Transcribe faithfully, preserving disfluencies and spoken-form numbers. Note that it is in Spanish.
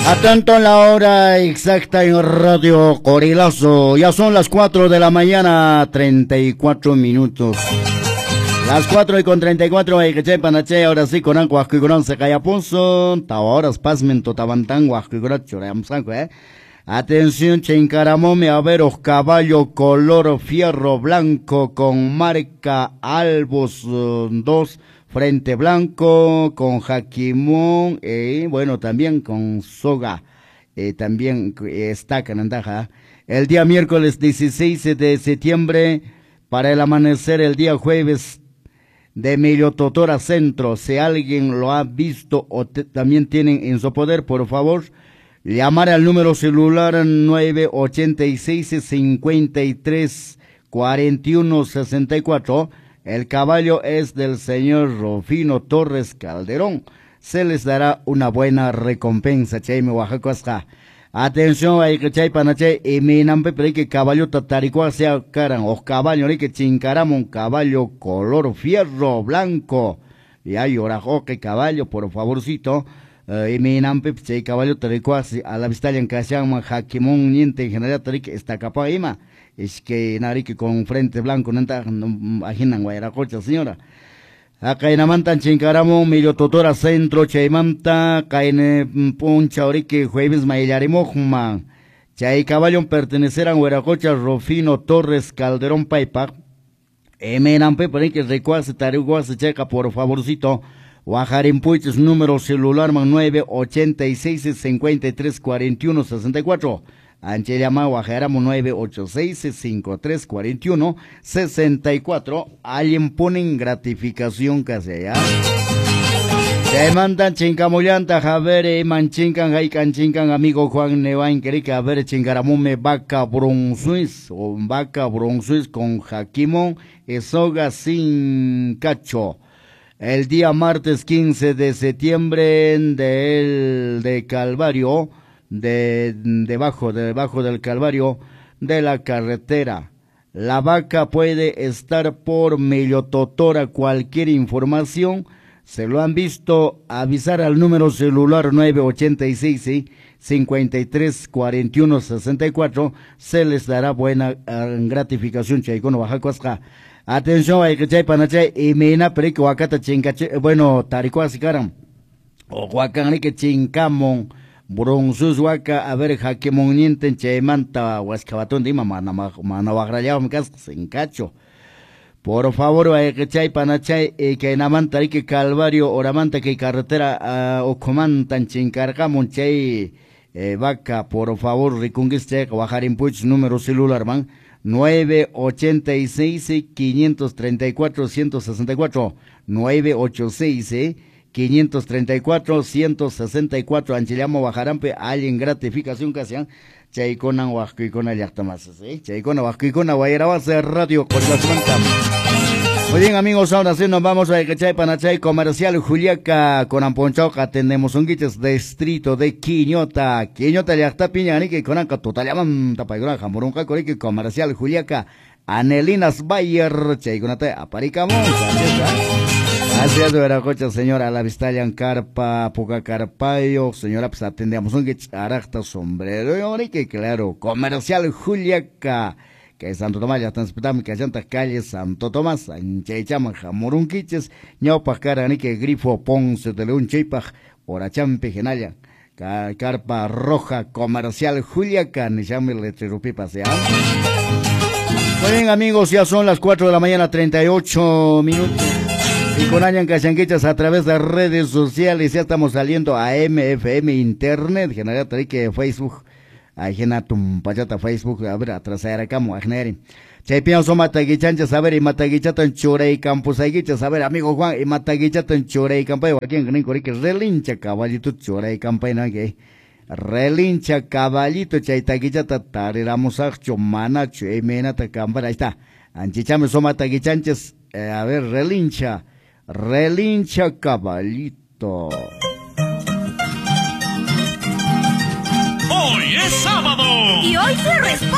Atento a la hora exacta en Radio Corilazo. Ya son las cuatro de la mañana, treinta y cuatro minutos. Las cuatro y con treinta y cuatro, hay que chepan a che, ahora sí, con agua, que con se calla punzo, tahoras, pasmen, totabantan, guajuigurat, choreamsanco, eh. Atención, chencaramome, a ver, os caballo color fierro blanco con marca Albos dos. Frente blanco, con jaquimón, eh, bueno, también con soga, eh, también eh, está Canandaja. El día miércoles dieciséis de septiembre, para el amanecer, el día jueves, de Emilio Totora Centro. Si alguien lo ha visto o te, también tienen en su poder, por favor, llamar al número celular nueve ochenta y seis, cincuenta y tres, cuarenta y uno, sesenta y cuatro. El caballo es del señor Rufino Torres Calderón. Se les dará una buena recompensa, Chaime Oaxaca. Atención, hay que chay panache, y mi nampe, pero que caballo tataricua sea caran, o caballo, ni que chincaramos un caballo color fierro blanco. Y hay orajo que caballo, por favorcito. Uh, y mi nampe, chay caballo tataricua, a la vista en que se llama Jaquimón, niente en general, tarik, está capa ima. Es que nari que con frente blanco no está ajinan guayaracocha señora. Acá en Amantan chincaramo Millo Totora Centro Chaimanta caine puncha orique jueves maillarimojma. Chay caballo pertenecerán guayaracocha Rufino Torres Calderón Paipa. Emenampe por ahí que recuase tariguase checa por favorcito. Guajarimpuiches número celular man nueve ochenta y seis cincuenta y tres cuarenta y uno sesenta y cuatro. Anche llama Guajaramo nueve ocho seis, cincuenta y tres, cuarenta y uno, sesenta y cuatro. Alguien ponen gratificación casi allá. Te mandan chincamollanta, Javere, manchincan, jaican, chincan, amigo Juan Nevain, que a ver chingaramume vaca bronzuis, o vaca bronzuis con jaquimón, soga sin cacho. El día martes quince de septiembre del de Calvario, de debajo, de debajo del Calvario de la carretera. La vaca puede estar por Millo Totora. Cualquier información, se lo han visto, avisar al número celular nueve ochenta y seis, cincuenta y tres, cuarenta y uno, sesenta y cuatro. Se les dará buena uh, gratificación, Chaicono, Oaxaca. Atención, hay que chay panachay y mina perico wakata chincache, bueno, taricuasi caram. O huacan que chincamon. Bronzus waka, a ver, jaquemon nienten chaimanta, huascabatón de mamá, manawagrayao, me casas en cacho. Por favor, hay que chay panachay, y que namanta, que calvario, oramanta, que carretera, o comantan chincargamon chay, vaca, por favor, rikunguiste, guajarimpuch, número celular, man, nueve ochenta y seis, quinientos treinta y cuatro, ciento sesenta y cuatro, nueve ochenta y seis, eh. quinientos treinta y cuatro, ciento sesenta y cuatro, Anchillamo Bajarampe, alguien gratificación que hacían, Chaicona, Huascuicona, Yactamasas, ¿eh? Chaicona, Huascuicona, Guayarabase, Radio Cortazmanta. Muy bien, amigos, ahora sí nos vamos a Ecachay Panachay Comercial Juliaca, con Amponchoca, atendemos un guiches distrito de Quiñota, Quiñota, Yacta Piñani, que con Anca, Totalaman, Tapaigona, Jamurunca, Corique, Comercial Juliaca, Anelinas Bayer, Chaiconate, Aparicamos, así es, Veracocha, señora, la Vistallan Carpa, Poca Carpayo, señora, pues atendemos un guich, aracta, sombrero, y ahora que claro, Comercial Juliaca, que Santo Tomás, ya están esperando que allanta calle Santo Tomás, en Chaychama, Jamurunquiches, ñaupa cara, ni que grifo, ponce, de león, chaypaj, orachampe, genaya, carpa roja, Comercial Juliaca, ni llame letrirupi paseando. Muy bien, amigos, ya son las cuatro de la mañana, treinta y ocho minutos. Y con Añan Cachanquichas a través de redes sociales, ya estamos saliendo a M F M Internet, general que Facebook, a Genatum Pachata Facebook, a ver, atrás de Aracamo, a Generi. Chaypian son mataguichanchas, a ver, y mataguichatan chorey campus aguichas, a ver, amigo Juan, y mataguichatan chorey campay, aquí en Gringo, que relincha caballito chorey campay, no que relincha caballito, chaytaguichata, tariramos a chomanacho, y menata campara, ahí está. Anchichame son mataguichanchas, eh, a ver, relincha. Relincha caballito. Hoy es sábado. Y hoy se responde.